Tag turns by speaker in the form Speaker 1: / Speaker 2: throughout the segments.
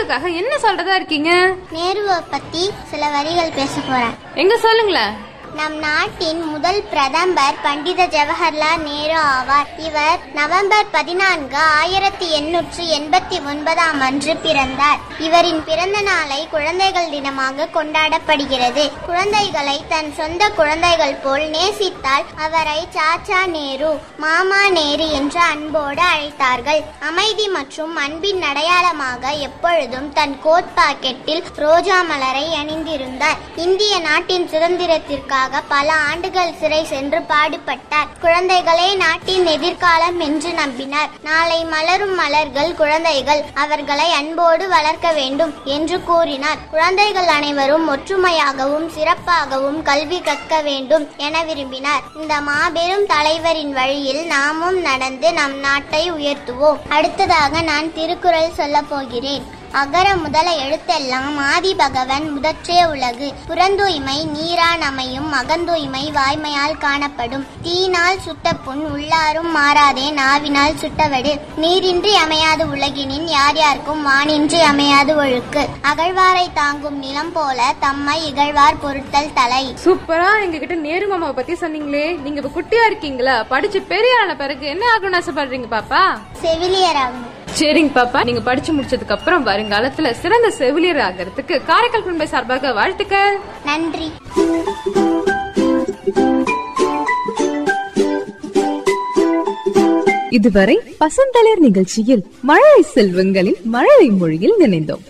Speaker 1: நேருக்காக என்ன சொல்றதா இருக்கீங்க?
Speaker 2: நேருவை பத்தி சில வரிகள் பேச போறேன்.
Speaker 1: எங்க சொல்லுங்களேன்.
Speaker 2: நம் நாட்டின் முதல் பிரதமர் பண்டித ஜவஹர்லால் நேரு ஆவார். இவர் நவம்பர் 14, 1889 அன்று பிறந்தார். இவரின் பிறந்த நாளை குழந்தைகள் தினமாக கொண்டாடப்படுகிறது. குழந்தைகளை தன் சொந்த குழந்தைகள் போல் நேசித்தால் அவரை சாச்சா நேரு, மாமா நேரு என்று அன்போடு அழைத்தார்கள். அமைதி மற்றும் அன்பின் அடையாளமாக எப்பொழுதும் தன் கோட் பாக்கெட்டில் ரோஜா மலரை அணிந்திருந்தார். இந்திய நாட்டின் சுதந்திரத்திற்காக பல ஆண்டுகள் சிறை சென்று பாடுபட்டார். குழந்தைகளே நாட்டின் எதிர்காலம் என்று நம்பினார். நாளை மலரும் மலர்கள் குழந்தைகள், அவர்களை அன்போடு வளர்க்க வேண்டும் என்று கூறினார். குழந்தைகள் அனைவரும் ஒற்றுமையாகவும் சிறப்பாகவும் கல்வி கற்க வேண்டும் என விரும்பினார். இந்த மாபெரும் தலைவரின் வழியில் நாமும் நடந்து நம் நாட்டை உயர்த்துவோம். அடுத்ததாக நான் திருக்குறள் சொல்ல போகிறேன். அகர முதல எழுத்தெல்லாம் ஆதி பகவன் முதற்றே உலகு. புறந்தூய்மை நீரான் அமையும், அகந்தூய்மை வாய்மையால் காணப்படும். தீயினால் சுட்ட புண் உள்ளாரும் மாறாதே, நாவினால் சுட்டவடு. நீரின்றி அமையாது உலகினின் யார் யாருக்கும் வானின்றி அமையாது ஒழுக்கு. அகழ்வாரை தாங்கும் நிலம் போல தம்மை இகழ்வார் பொருட்கள் தலை.
Speaker 1: சூப்பரா எங்க கிட்ட நேரு மாமாவை பத்தி சொன்னீங்களே. நீங்க இப்ப குட்டியா இருக்கீங்களா? படிச்சு பெரிய ஆன பிறகு என்ன ஆகணும்னு ஆசைப்படுறீங்க பாப்பா?
Speaker 2: செவிலியர் ஆகணும்.
Speaker 1: சரிங்க பாப்பா, நீங்க படிச்சு முடிச்சதுக்கு அப்புறம் வருங்காலத்துல சிறந்த செவிலியர் ஆகிறதுக்கு காரைக்கால் குடும்ப சார்பாக வாழ்த்துக்கள்.
Speaker 2: நன்றி.
Speaker 3: இதுவரை பசந்தளிர் நிகழ்ச்சியில் மழலை செல்வங்களின் மழலை மொழியில் நினைந்தோம்.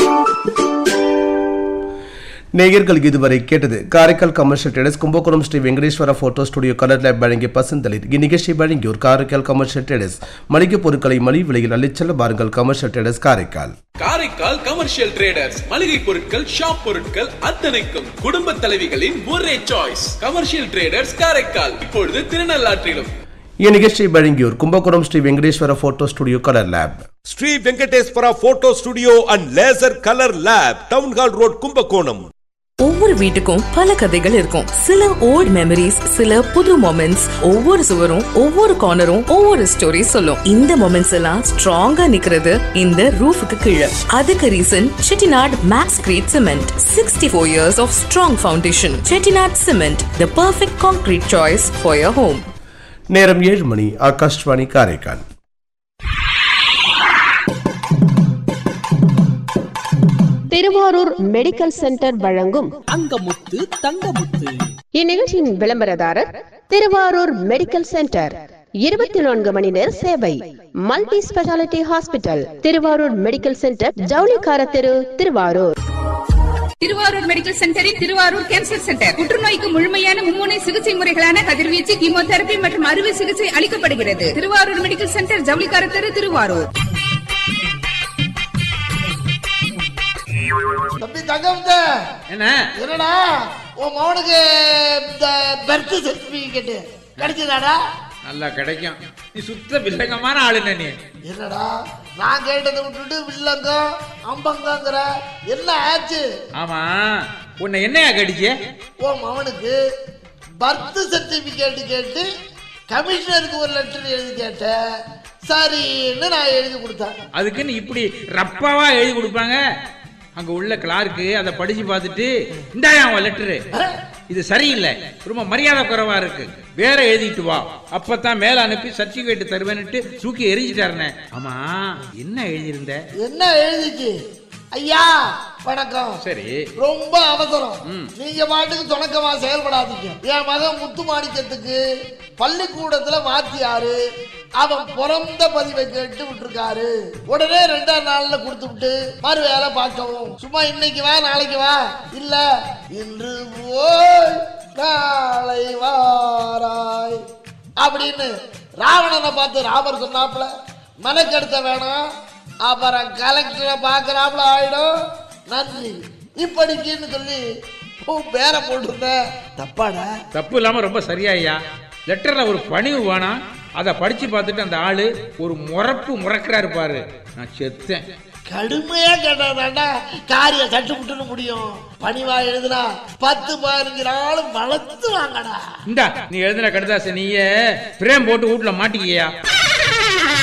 Speaker 4: நேயர்கள் இதுவரை கேட்டது Karaikal commercial traders Kumbakonam Sri Venkateswara photo studio colour lab வழங்கிய பசந்தளிர். இந்நிகழ்ச்சி வழங்கியோர் காரைக்கால் கமர்ஷியல் ட்ரேடர்ஸ். மளிகை பொருட்களை மலிவு விலையில் அள்ளிச்செல்ல பாருங்கள். Commercial traders Karaikal.
Speaker 5: Karaikal commercial traders மளிகை பொருட்கள், ஷாப் பொருட்கள் அத்தனைக்கும் குடும்ப தலைவிகளின் ஒரே சாய்ஸ். கமர்ஷியல் ட்ரேடர்ஸ் காரைக்கால், இப்பொழுது திருநள்ளாற்றிலும்.
Speaker 4: இந்நிகழ்ச்சியை வழங்கியோர் Kumbakonam Sri Venkateswara photo studio colour lab.
Speaker 6: Sri Venkateswara photo studio and laser colour lab, town hall road, Kumbakonam.
Speaker 7: ஒவ்வொரு வீட்டுக்கும் பல கதைகள் இருக்கும். சில ஓல்ட் மெமரிஸ், சில புது மொமெண்ட்ஸ். ஒவ்வொரு சுவரும் ஒவ்வொரு கார்னரும் ஒவ்வொரு ஸ்டோரி சொல்லும். இந்த மொமெண்ட்ஸ் எல்லாம் ஸ்ட்ராங்கா நிக்கிறது இந்த ரூஃபுக்கு கீழே. அதுக்கு reason Chettinad maths great cement. 64 years of strong foundation. Chettinad Cement, the perfect concrete choice for your home.
Speaker 4: நேரம் 7 மணி. ஆகாஷ்வாணி காரைக்கால்.
Speaker 8: திருவாரூர் மெடிக்கல் சென்டர் வழங்கும்
Speaker 9: அங்கமுத்து தங்கமுத்து.
Speaker 8: இந்நிகழ்ச்சியின் விளம்பரதாரர் திருவாரூர் மெடிக்கல் சென்டர். 24 மணி நேர சேவை. Multi speciality hospital. Thiruvarur medical centre, ஜவுளிக்கார தெரு, திருவாரூர்.
Speaker 10: திருவாரூர் மெடிக்கல் சென்டரில் திருவாரூர் கேன்சர் சென்டர். புற்றுநோய்க்கு முழுமையான மும்முனை சிகிச்சை முறைகளான கதிர்வீச்சு, கீமோதெரபி மற்றும் அறுவை சிகிச்சை அளிக்கப்படுகிறது. திருவாரூர் மெடிக்கல் சென்டர், ஜவுளிக்கார தெரு, திருவாரூர்.
Speaker 11: என்னடா உன் மகனுக்கு பர்த் சர்டிபிகேட் கிடைச்சதாடா?
Speaker 12: நல்லா கிடைக்கும். நீ சுத்த வில்லங்கமான ஆளுங்க. நீ
Speaker 11: என்னடா நான் கேட்டதை விட்டுட்டு வில்லங்கம் அம்பங்கங்கிற என்ன ஆச்சு?
Speaker 12: ஆமா, உன்னை என்னையா கடிச்ச?
Speaker 11: உன் மகனுக்கு பர்த் சர்டிபிகேட் கேட்டு கமிஷனருக்கு ஒரு லெட்டர் எழுதி கேட்டேன். சரின்னு நான் எழுதி கொடுத்தேன்.
Speaker 12: அதுக்குன்னு இப்படி ரப்பாவா எழுதி கொடுப்பாங்க? அங்க உள்ள கிளார்க்கு அதை படிச்சு பார்த்துட்டு இந்தாயா லெட்டரு, இது சரியில்லை, ரொம்ப மரியாதை குறைவா இருக்கு, வேற எழுதிட்டு வா, அப்பதான் மேல அனுப்பி சர்டிபிகேட் தருவேன்னுட்டு தூக்கி எரிஞ்சிட்டாருனே. ஆமா, என்ன எழுதியிருந்த?
Speaker 11: என்ன எழுதிச்சு? ஐயா வணக்கம்.
Speaker 12: சரி,
Speaker 11: ரொம்ப அவசரம். நீங்க பாட்டுக்கு துணக்கமா செயல்படாதீங்க. என் மகன் முத்து மாணிக்கத்துக்கு பள்ளிக்கூடத்துல வாத்தியாரு அவன் பிறந்த பதிவை கேட்டு விட்டுருக்காரு. உடனே 2ஆம் நாள்ல கொடுத்து விட்டு மறு வேலை பார்க்கவும். சும்மா இன்னைக்கு வா நாளைக்கு வா இல்ல, இன்று போய் நாளை வாராய் அப்படின்னு ராவணனை பார்த்து ராமர் சொன்னாப்புல மனக்கெடுத்த வேணாம், அப்புறம் கலெக்டரை பார்க்கறாப்புல ஆயிடும். நன்றி இப்படிக்குன்னு சொல்லி பேர போட்டுருந்த தப்பாடா?
Speaker 12: தப்பு இல்லாம ரொம்ப சரியா ஐயா. லெட்டர்ல ஒரு பணிவு வேணாம், அதை படிச்சு பார்த்துட்டு அந்த ஆளு ஒரு முறக்கிறாரு பாரு, நான் செத்தேன்.
Speaker 11: கடுமையா கேட்டாதாண்டா காரியம் தட்டுப்புட்டுன்னு முடியும். பணிவா எழுதுனா 10-15 நாளும் வளர்த்து வாங்கடா.
Speaker 12: இந்தா நீ எழுதுன கடுதாசை நீயே பிரேம் போட்டு வீட்டுல மாட்டிக்கியா?